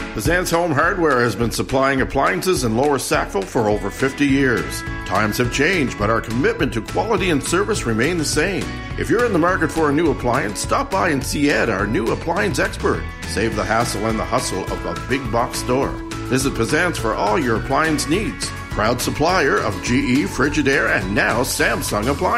Pazant's Home Hardware has been supplying appliances in Lower Sackville for over 50 years. Times have changed, but our commitment to quality and service remain the same. If you're in the market for a new appliance, stop by and see Ed, our new appliance expert. Save the hassle and the hustle of a big box store. Visit Pazant's for all your appliance needs. Proud supplier of GE, Frigidaire, and now Samsung appliances.